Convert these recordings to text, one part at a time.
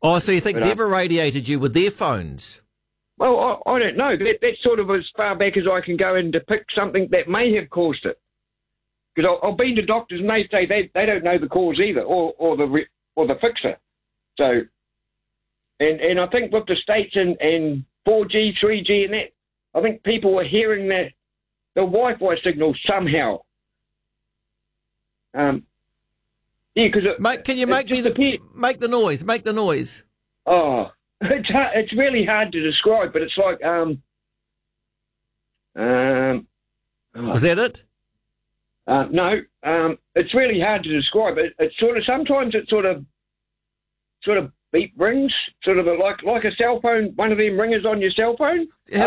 Oh, so you think But, they've irradiated you with their phones? Well, I don't know. That's sort of as far back as I can go and depict something that may have caused it. Because I've been to doctors and they say they don't know the cause either, or the fixer. So, and I think with the states and 4G, 3G, and that, I think people were hearing the Wi-Fi signal somehow. Yeah, because Can you make the noise? Make the noise. Oh, it's really hard to describe, but it's like Was that it? No, it's really hard to describe. It's sort of sometimes it sort of beep rings, sort of like a cell phone, one of them ringers on your cell phone.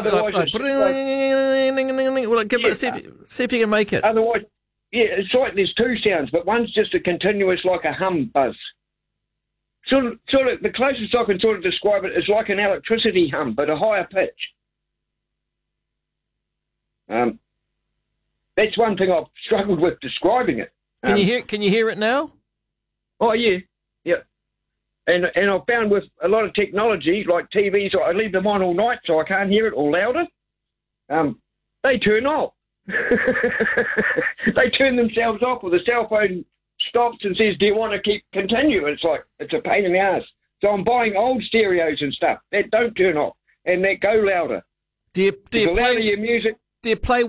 See if you can make it. Otherwise, yeah, it's like there's two sounds, but one's just a continuous, like a hum buzz. Sort of, the closest I can sort of describe it is like an electricity hum, but a higher pitch. That's one thing I've struggled with describing it. Can you hear it now? Oh yeah. And I've found with a lot of technology, like TVs, I leave them on all night so I can't hear it or louder. They turn off. They turn themselves off, or the cell phone stops and says, "Do you want to continue?" It's like it's a pain in the ass. So I'm buying old stereos and stuff that don't turn off and that go louder. Do you louder your music? Do you play